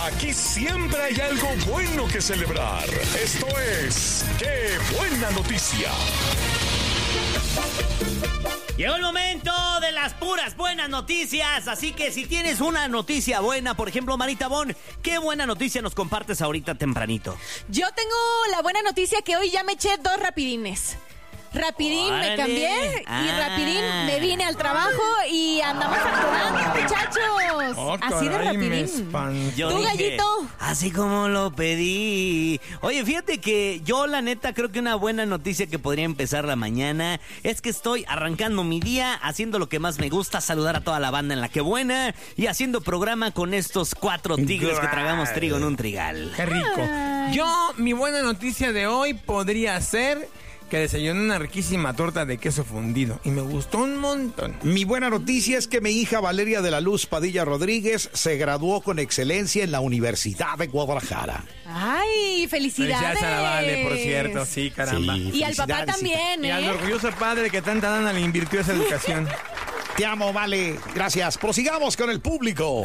Aquí siempre hay algo bueno que celebrar. Esto es ¡Qué buena noticia! Llegó el momento de las puras buenas noticias, así que si tienes una noticia buena, por ejemplo, Marita Bon, ¿qué buena noticia nos compartes ahorita tempranito? Yo tengo la buena noticia que hoy ya me eché 2 rapidines. Rapidín ¡Órale! me cambié y rapidín me vine al trabajo y andamos facturando, muchachos. Así de rapidín. Yo ¿Tú, dije, Gallito? así como lo pedí. Oye, fíjate que yo, la neta, creo que una buena noticia que podría empezar la mañana es que estoy arrancando mi día, haciendo lo que más me gusta, saludar a toda la banda en la que buena y haciendo programa con estos 4 tigres que tragamos trigo en un trigal. Qué rico. Yo, mi buena noticia de hoy podría ser que desayuné una riquísima torta de queso fundido y me gustó un montón. Mi buena noticia es que mi hija Valeria de la Luz Padilla Rodríguez se graduó con excelencia en la Universidad de Guadalajara. ¡Ay, felicidades! Felicidades a la Vale, por cierto, sí, caramba. Sí. Y al papá Felicidades, también, Y al ¿eh? orgulloso padre que tanta lana le invirtió esa educación. Te amo, Vale. Gracias. Prosigamos con el público.